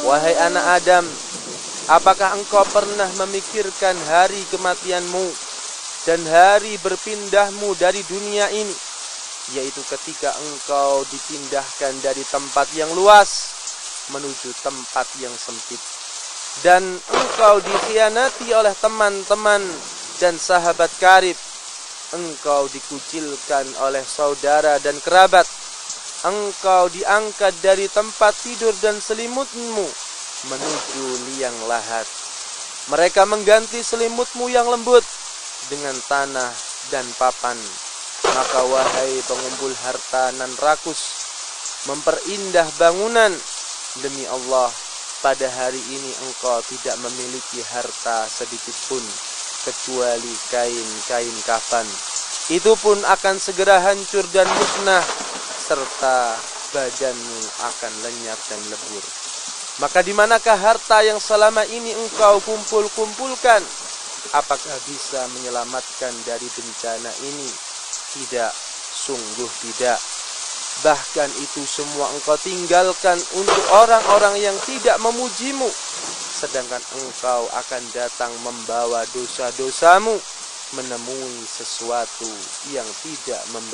Wahai anak Adam, apakah engkau pernah memikirkan hari kematianmu dan hari berpindahmu dari dunia ini, yaitu ketika engkau dipindahkan dari tempat yang luas menuju tempat yang sempit, dan engkau dikhianati oleh teman-teman dan sahabat karib, engkau dikucilkan oleh saudara dan kerabat, engkau diangkat dari tempat tidur dan selimutmu menuju liang lahat. Mereka mengganti selimutmu yang lembut dengan tanah dan papan. Maka wahai pengumpul harta nan rakus, memperindah bangunan. Demi Allah, pada hari ini engkau tidak memiliki harta sedikit pun kecuali kain-kain kafan. Itu pun akan segera hancur dan musnah, serta badanmu akan lenyap dan lebur. Maka di manakah harta yang selama ini engkau kumpulkan? Apakah bisa menyelamatkan dari bencana ini? Tidak, sungguh tidak. Bahkan itu semua engkau tinggalkan untuk orang-orang yang tidak memujimu, sedangkan engkau akan datang membawa dosa-dosamu, menemui sesuatu yang tidak